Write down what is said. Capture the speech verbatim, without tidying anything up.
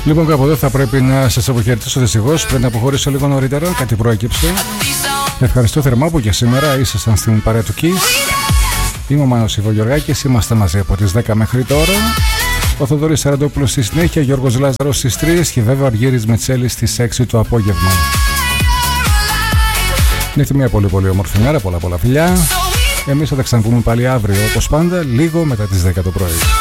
Λοιπόν, κάπου εδώ θα πρέπει να σας αποχαιρετήσω δυστυχώς. Πρέπει να αποχωρήσω λίγο νωρίτερα, κάτι προέκυψε. Ευχαριστώ θερμά που και σήμερα ήσασταν στην παρέα του Kiss. Είμαι ο Μάνος Ιβογιοργάκης, είμαστε μαζί από τις δέκα μέχρι τώρα. Ο Θοδωρής Σαραντόπουλος στη συνέχεια, Γιώργος Λάζαρος στις τρεις και βέβαια ο Αργύρης Μετσέλης στις έξι το απόγευμα. Είναι μια πολύ πολύ όμορφη μέρα, πολλά πολλά φιλιά. Εμείς θα τα ξαναπούμε πάλι αύριο όπως πάντα, λίγο μετά τις δέκα το πρωί.